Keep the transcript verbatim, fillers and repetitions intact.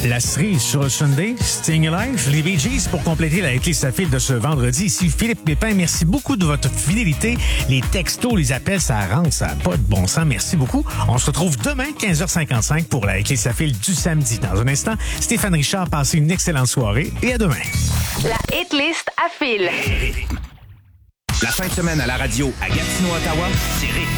La cerise sur le Sunday, Sting Alive, les Bee Gees pour compléter la hitlist à fil de ce vendredi. Ici Philippe Pépin, merci beaucoup de votre fidélité. Les textos, les appels, ça rentre, ça n'a pas de bon sens. Merci beaucoup. On se retrouve demain, quinze heures cinquante-cinq, pour la hitlist à fil du samedi. Dans un instant, Stéphane Richard, passez une excellente soirée et à demain. La hitlist à fil. La fin de semaine à la radio à Gatineau, Ottawa, c'est